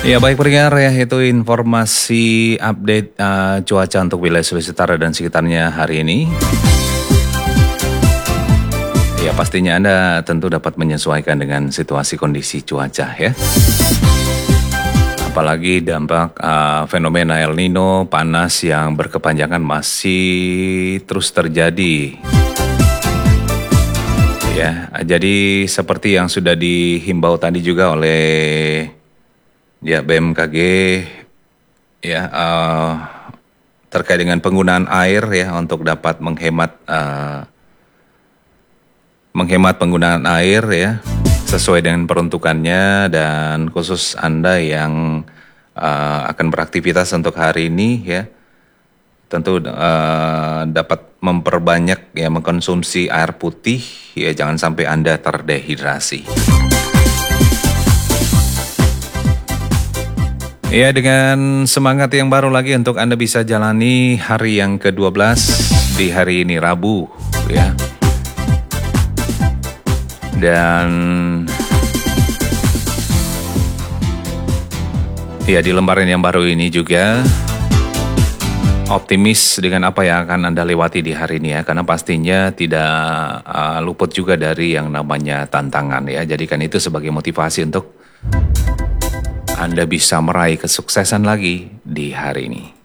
Ya baik pendengar ya, itu informasi update cuaca untuk wilayah Sulawesi Utara dan sekitarnya hari ini. Ya pastinya Anda tentu dapat menyesuaikan dengan situasi kondisi cuaca ya. Apalagi dampak fenomena El Nino, panas yang berkepanjangan masih terus terjadi. Ya, jadi seperti yang sudah dihimbau tadi juga oleh BMKG ya terkait dengan penggunaan air ya untuk dapat menghemat penggunaan air ya sesuai dengan peruntukannya, dan khusus Anda yang akan beraktivitas untuk hari ini ya tentu dapat memperbanyak ya mengkonsumsi air putih ya, jangan sampai Anda terdehidrasi. Ya, dengan semangat yang baru lagi untuk Anda bisa jalani hari yang ke-12 di hari ini Rabu ya. Dan ya di lembaran yang baru ini juga optimis dengan apa yang akan Anda lewati di hari ini ya, karena pastinya tidak luput juga dari yang namanya tantangan ya. Jadikan itu sebagai motivasi untuk Anda bisa meraih kesuksesan lagi di hari ini.